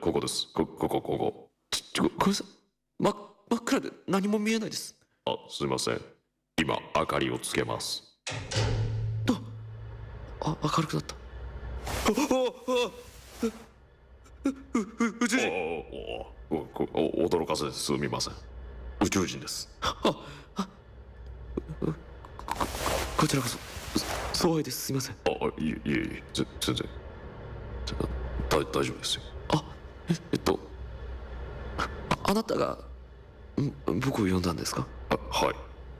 ここです。ここ。 ごめんなさい。真っ暗で何も見えないです。 あ、すいません。今、明かりをつけます。 明るくなった。宇宙人。 驚かせてすみません。宇宙人です。 こちらこそ、そうです。すいません。 いえ、全然。大丈夫ですよ。 あなたが、僕を呼んだんですか？ はい。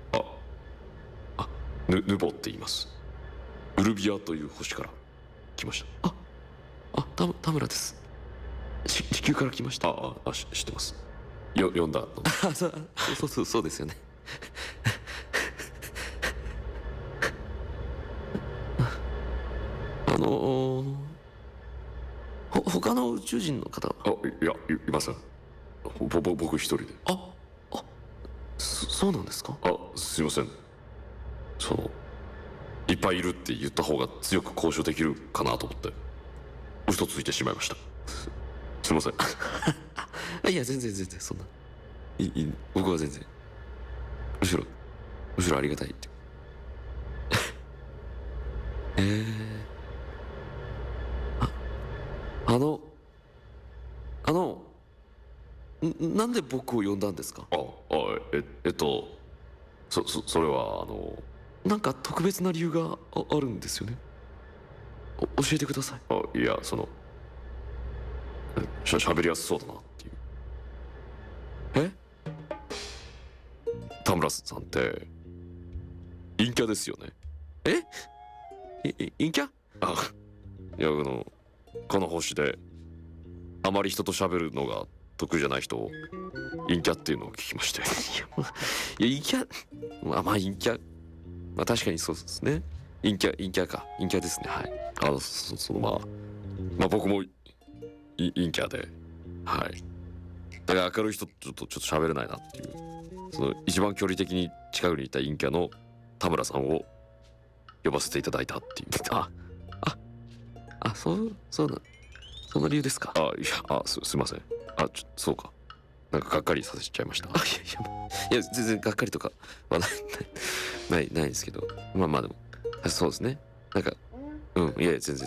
ヌボって言います。ウルビアという星から来ました。 田村です。地球から来ました。 知ってます。呼んだの。 そうですよね。他の宇宙人の方は？ いません。僕一人で。 そうなんですか？ すいません。いっぱいいるって言った方が強く交渉できるかなと思って嘘ついてしまいました。すいません。 いや、全然そんな。僕は全然。むしろありがたいって。なんで僕を呼んだんですか？ それはなんか特別な理由があるんですよね。教えてください。 いや喋りやすそうだなっていう。田村さんって陰キャですよね。 陰キャ？ いやこの星であまり人と喋るのが得意じゃない人を陰キャっていうのを聞きまして。 陰キャ、陰キャ、確かにそうですね。陰キャですね。はい。 僕も陰キャで、はい。だから明るい人ちょっと喋れないなっていう、一番距離的に近くにいた陰キャの田村さんを呼ばせていただいたっていう。 その理由ですか？ すいません。そうか。なんかがっかりさせちゃいました。 いや全然がっかりとかはないですけど、でもそうですね。いや全然。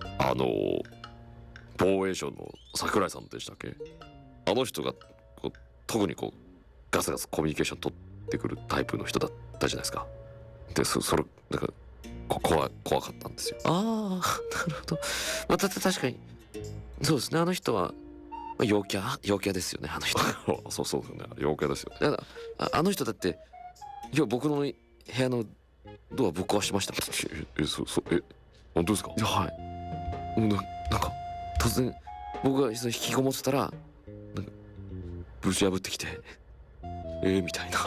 防衛省の櫻井さんでしたっけ？あの人が特にガサガサコミュニケーション取ってくるタイプの人だったじゃないですか。でそれだから怖かったんですよ。 なるほど。確かにそうですね。あの人は陽キャですよね。あの人。 そうですよね。陽キャですよね。 だからあの人だって今日僕の部屋のドアぶっ壊しましたもん。 本当ですか？ はい。なんか突然僕が引きこもってたらぶち破ってきてみたいな。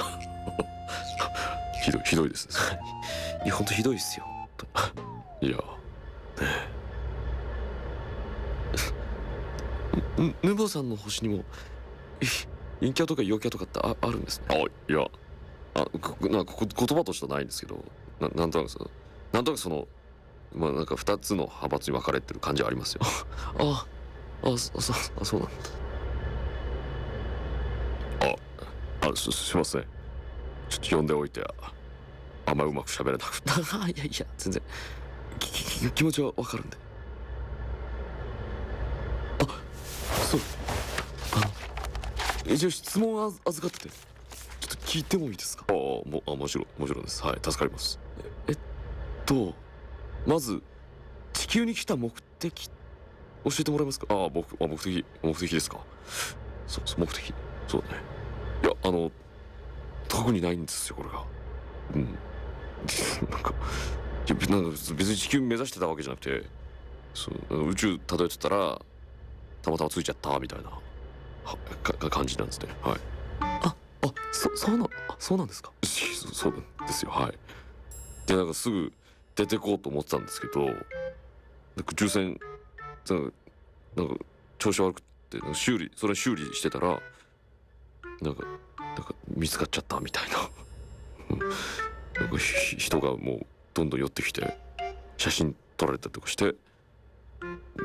ひどいですね。 いや本当ひどいですよ。 いやヌボさんの星にも陰キャとか陽キャとかってあるんですね。 いや言葉としてはないんですけど、なんとなくなんか2つの派閥に分かれてる感じはありますよ。 そうなんだ。すいません。ちょっと呼んでおいてあんまうまく喋れなくて。 いや全然気持ちは分かるんで。そう一応質問を預かっててちょっと聞いてもいいですか？ もちろんです。はい、助かります。 まず地球に来た目的教えてもらえますか？ 目的ですか？目的。そうね。いや特にないんですよこれが。なんか別に地球目指してたわけじゃなくて、宇宙漂ってたらたまたまついちゃったみたいな感じなんですね。はい。 そうなんですか？ そうなんですよ。はい。ですぐ出てこうと思ってたんですけど、宇宙船なんか調子悪くって修理してたらなんか見つかっちゃったみたいな。人がもうどんどん寄ってきて写真撮られたりとかして、